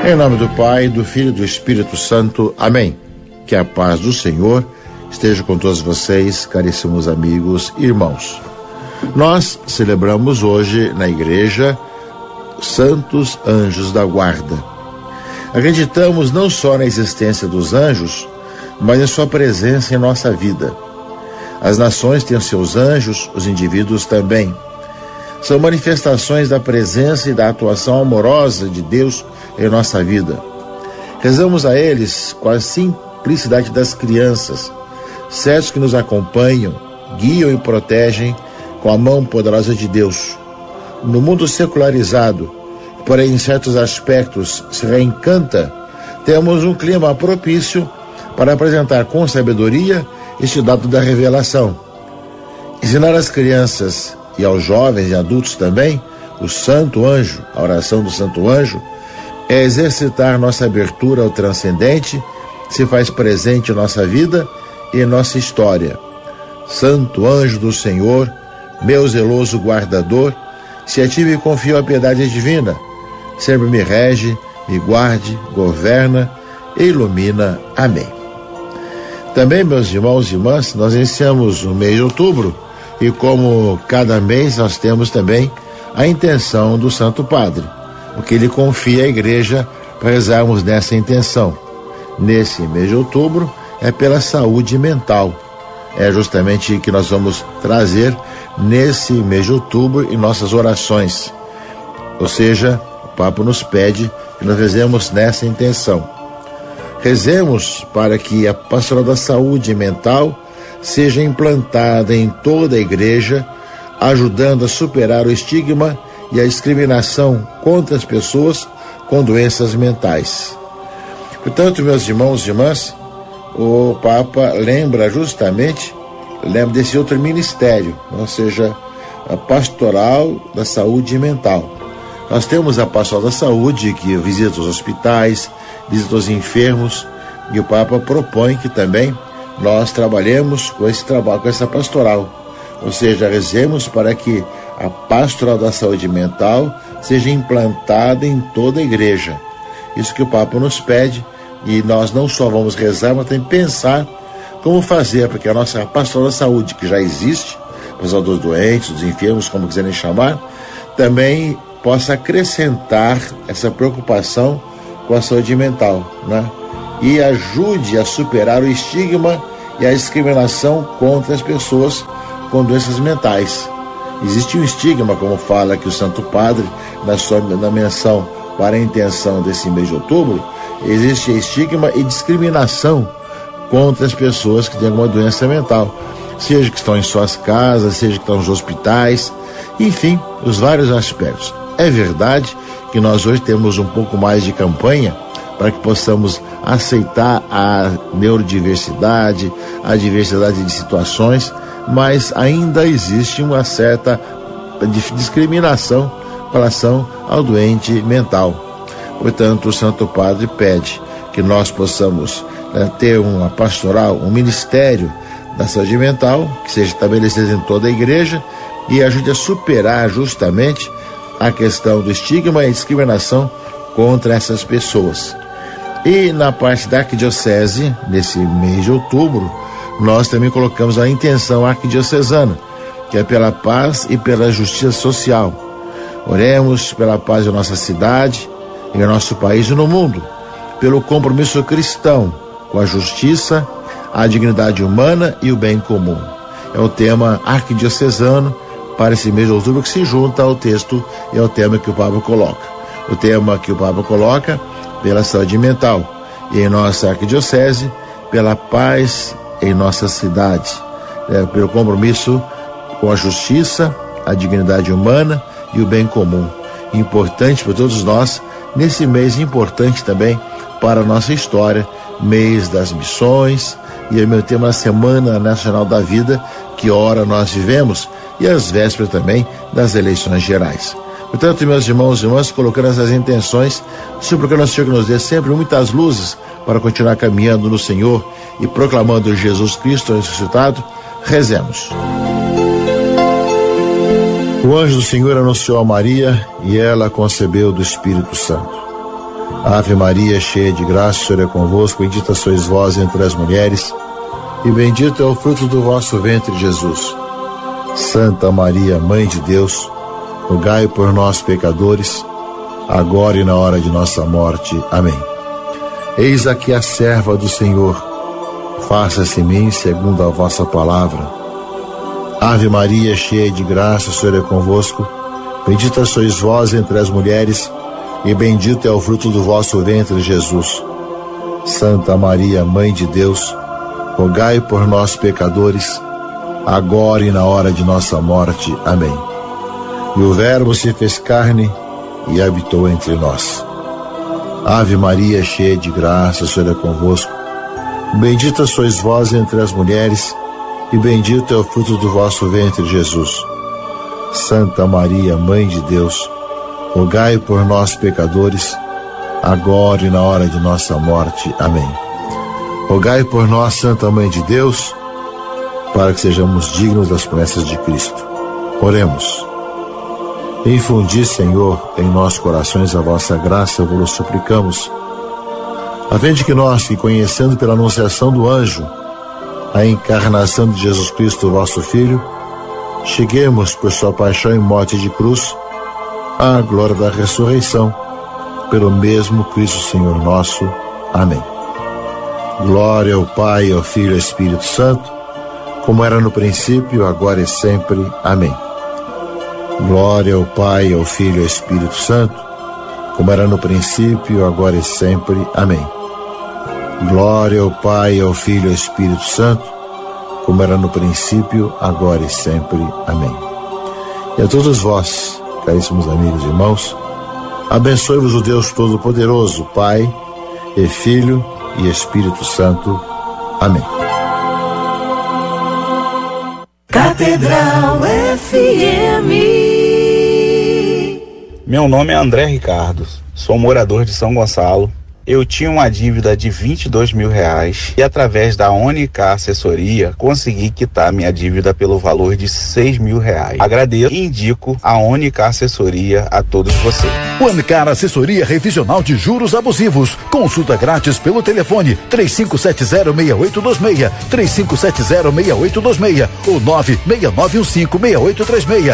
Em nome do Pai, do Filho e do Espírito Santo. Amém. Que a paz do Senhor esteja com todos vocês, caríssimos amigos e irmãos. Nós celebramos hoje na igreja Santos Anjos da Guarda. Acreditamos não só na existência dos anjos, mas em sua presença em nossa vida. As nações têm seus anjos, os indivíduos também. São manifestações da presença e da atuação amorosa de Deus em nossa vida. Rezamos a eles com a simplicidade das crianças, certos que nos acompanham, guiam e protegem com a mão poderosa de Deus. No mundo secularizado, porém em certos aspectos se reencanta, temos um clima propício para apresentar com sabedoria este dado da revelação. Ensinar às crianças e aos jovens e adultos também o Santo Anjo, a oração do Santo Anjo, é exercitar nossa abertura ao transcendente, se faz presente em nossa vida e em nossa história. Santo Anjo do Senhor, meu zeloso guardador, se a ti me confio a piedade divina, sempre me rege, me guarde, governa e ilumina. Amém. Também, meus irmãos e irmãs, nós iniciamos o mês de outubro e, como cada mês, nós temos também a intenção do Santo Padre, o que ele confia à igreja para rezarmos nessa intenção. Nesse mês de outubro é pela saúde mental. É justamente que nós vamos trazer nesse mês de outubro em nossas orações. Ou seja, o Papa nos pede que nós rezemos nessa intenção. Rezemos para que a pastoral da saúde mental seja implantada em toda a igreja, ajudando a superar o estigma e a discriminação contra as pessoas com doenças mentais. Portanto, meus irmãos e irmãs, o Papa lembra desse outro ministério, ou seja, a pastoral da saúde mental. Nós temos a pastoral da saúde, que visita os hospitais, visita os enfermos, e o Papa propõe que também nós trabalhemos com essa pastoral. Ou seja, rezemos para que a pastoral da saúde mental seja implantada em toda a igreja. Isso que o Papa nos pede, e nós não só vamos rezar, mas também pensar como fazer para que a nossa pastoral da saúde, que já existe, os dos doentes, dos enfermos, como quiserem chamar, também possa acrescentar essa preocupação com a saúde mental, né? E ajude a superar o estigma e a discriminação contra as pessoas com doenças mentais. Existe um estigma, como fala aqui o Santo Padre, na menção para a intenção desse mês de outubro, existe estigma e discriminação contra as pessoas que têm alguma doença mental, seja que estão em suas casas, seja que estão nos hospitais, enfim, os vários aspectos. É verdade que nós hoje temos um pouco mais de campanha para que possamos aceitar a neurodiversidade, a diversidade de situações, mas ainda existe uma certa discriminação em relação ao doente mental. Portanto, o Santo Padre pede que nós possamos ter uma pastoral, um ministério da saúde mental, que seja estabelecido em toda a igreja e ajude a superar justamente a questão do estigma e discriminação contra essas pessoas. E na parte da arquidiocese, nesse mês de outubro, nós também colocamos a intenção arquidiocesana, que é pela paz e pela justiça social. Oremos pela paz da nossa cidade, em nosso país e no mundo, pelo compromisso cristão com a justiça, a dignidade humana e o bem comum. É o tema arquidiocesano para esse mês de outubro, que se junta ao texto e ao tema que o Papa coloca. O tema que o Papa coloca pela saúde mental e em nossa arquidiocese, pela paz em nossa cidade, pelo compromisso com a justiça, a dignidade humana e o bem comum. Importante para todos nós, nesse mês importante também para a nossa história, mês das missões, e ao mesmo tempo a Semana Nacional da Vida, que ora nós vivemos, e as vésperas também das eleições gerais. Portanto, meus irmãos e irmãs, colocando essas intenções, suplicando ao Senhor que nos dê sempre muitas luzes para continuar caminhando no Senhor e proclamando Jesus Cristo ressuscitado, rezemos. O anjo do Senhor anunciou a Maria e ela concebeu do Espírito Santo. Ave Maria, cheia de graça, o Senhor é convosco, bendita sois vós entre as mulheres, e bendito é o fruto do vosso ventre, Jesus. Santa Maria, Mãe de Deus, rogai por nós, pecadores, agora e na hora de nossa morte. Amém. Eis aqui a serva do Senhor, faça-se em mim segundo a vossa palavra. Ave Maria, cheia de graça, o Senhor é convosco, bendita sois vós entre as mulheres, e bendito é o fruto do vosso ventre, Jesus. Santa Maria, Mãe de Deus, rogai por nós, pecadores, agora e na hora de nossa morte. Amém. E o Verbo se fez carne e habitou entre nós. Ave Maria, cheia de graça, o Senhor é convosco, bendita sois vós entre as mulheres, e bendito é o fruto do vosso ventre, Jesus. Santa Maria, Mãe de Deus, rogai por nós, pecadores, agora e na hora de nossa morte. Amém. Rogai por nós, Santa Mãe de Deus, para que sejamos dignos das promessas de Cristo. Oremos. Infundi, Senhor, em nossos corações a vossa graça, vos suplicamos, a fim de que nós, que conhecendo pela anunciação do anjo a encarnação de Jesus Cristo, vosso Filho, cheguemos por sua paixão e morte de cruz à glória da ressurreição, pelo mesmo Cristo Senhor nosso. Amém. Glória ao Pai, ao Filho e ao Espírito Santo, como era no princípio, agora e sempre. Amém. Glória ao Pai, ao Filho e ao Espírito Santo, como era no princípio, agora e sempre. Amém. Glória ao Pai, ao Filho e ao Espírito Santo, como era no princípio, agora e sempre. Amém. E a todos vós, caríssimos amigos e irmãos, abençoe-vos o Deus Todo-Poderoso, Pai e Filho e Espírito Santo. Amém. Catedral FM. Meu nome é André Ricardo, sou morador de São Gonçalo. Eu tinha uma dívida de R$22 mil e através da Unicar Assessoria consegui quitar minha dívida pelo valor de R$6 mil. Agradeço e indico a Unicar Assessoria a todos vocês. Unicar Assessoria Revisional de Juros Abusivos. Consulta grátis pelo telefone 3570-6826, 3570-6826 ou 96915-6836,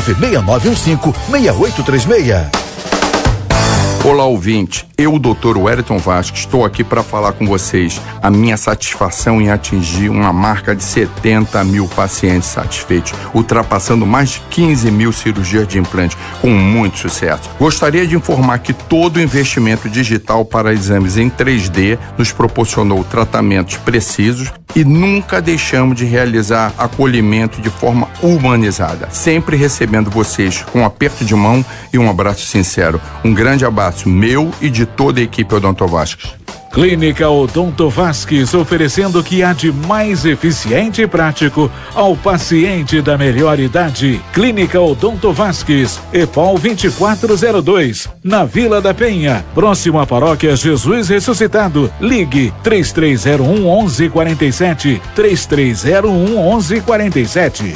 96915-6836. Olá, ouvinte. Eu, Dr. Wellington Vasques, estou aqui para falar com vocês a minha satisfação em atingir uma marca de 70 mil pacientes satisfeitos, ultrapassando mais de 15 mil cirurgias de implante, com muito sucesso. Gostaria de informar que todo o investimento digital para exames em 3D nos proporcionou tratamentos precisos e nunca deixamos de realizar acolhimento de forma humanizada, sempre recebendo vocês com um aperto de mão e um abraço sincero. Um grande abraço meu e de toda a equipe Odonto Vasques. Clínica Odonto Vasques, oferecendo o que há de mais eficiente e prático ao paciente da melhor idade. Clínica Odonto Vasques, EPOL 2402, na Vila da Penha, próximo à Paróquia Jesus Ressuscitado. Ligue 3301-1147, 3301-1147.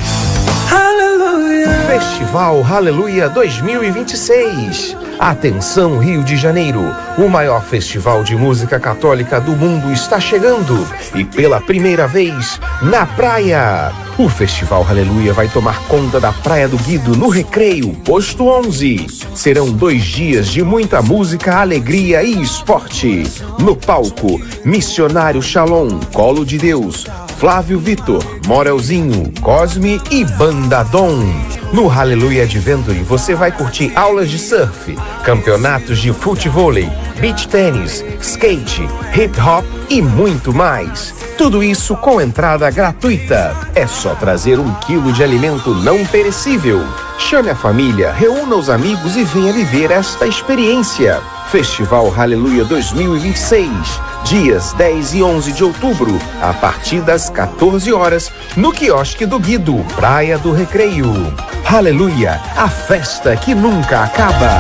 Festival Aleluia 2026. Atenção, Rio de Janeiro, o maior festival de música católica do mundo está chegando e pela primeira vez na praia. O Festival Aleluia vai tomar conta da Praia do Guido, no Recreio, posto 11. Serão 2 dias de muita música, alegria e esporte. No palco, Missionário Shalom, Colo de Deus, Flávio Vitor, Morelzinho, Cosme e Banda Dom. No Hallelujah Adventure você vai curtir aulas de surf, campeonatos de futevôlei, beach tênis, skate, hip hop e muito mais. Tudo isso com entrada gratuita. É só trazer 1 quilo de alimento não perecível. Chame a família, reúna os amigos e venha viver esta experiência. Festival Hallelujah 2026, dias 10 e 11 de outubro, a partir das 14 horas, no quiosque do Guido, Praia do Recreio. Hallelujah, a festa que nunca acaba.